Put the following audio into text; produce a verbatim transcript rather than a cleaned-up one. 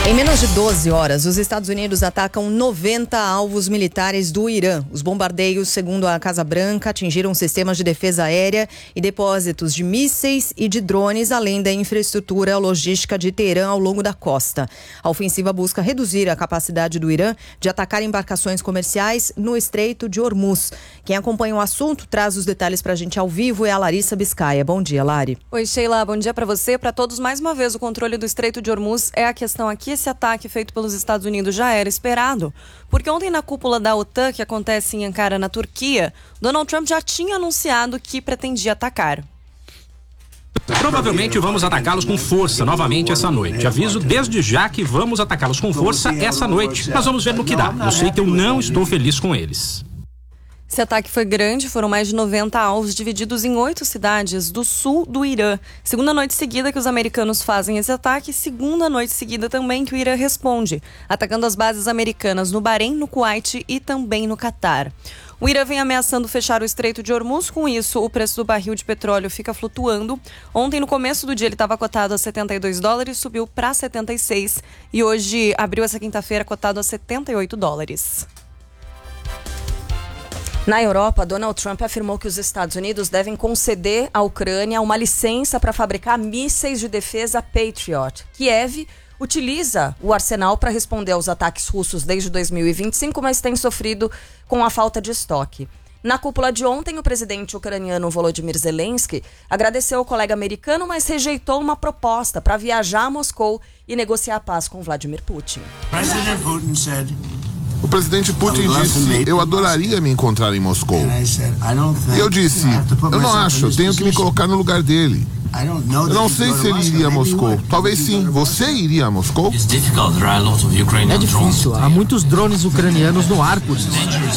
Em menos de doze horas, os Estados Unidos atacam noventa alvos militares do Irã. Os bombardeios, segundo a Casa Branca, atingiram sistemas de defesa aérea e depósitos de mísseis e de drones, além da infraestrutura logística de Teherã ao longo da costa. A ofensiva busca reduzir a capacidade do Irã de atacar embarcações comerciais no Estreito de Hormuz. Quem acompanha o assunto traz os detalhes para a gente ao vivo é a Larissa Biscaia. Bom dia, Lari. Oi, Sheila. Bom dia para você, para todos. Mais uma vez, o controle do Estreito de Hormuz é a questão aqui. Esse ataque feito pelos Estados Unidos já era esperado, porque ontem na cúpula da OTAN, que acontece em Ankara, na Turquia, Donald Trump já tinha anunciado que pretendia atacar. Provavelmente vamos atacá-los com força novamente essa noite. Aviso desde já que vamos atacá-los com força essa noite. Mas vamos ver no que dá. Eu sei que eu não estou feliz com eles. Esse ataque foi grande, foram mais de noventa alvos divididos em oito cidades do sul do Irã. Segunda noite seguida que os americanos fazem esse ataque, segunda noite seguida também que o Irã responde, atacando as bases americanas no Bahrein, no Kuwait e também no Catar. O Irã vem ameaçando fechar o Estreito de Hormuz, com isso o preço do barril de petróleo fica flutuando. Ontem, no começo do dia, ele estava cotado a setenta e dois dólares, subiu para setenta e seis e hoje abriu essa quinta-feira cotado a setenta e oito dólares. Na Europa, Donald Trump afirmou que os Estados Unidos devem conceder à Ucrânia uma licença para fabricar mísseis de defesa Patriot. Kiev utiliza o arsenal para responder aos ataques russos desde dois mil e vinte e cinco, mas tem sofrido com a falta de estoque. Na cúpula de ontem, o presidente ucraniano Volodymyr Zelensky agradeceu ao colega americano, mas rejeitou uma proposta para viajar a Moscou e negociar a paz com Vladimir Putin. President Putin said, O presidente Putin disse, eu adoraria me encontrar em Moscou. E eu disse, eu não acho, eu tenho que me colocar no lugar dele. Eu não sei se ele iria a Moscou. Talvez sim. Você iria a Moscou? É difícil, há muitos drones ucranianos no ar, por isso.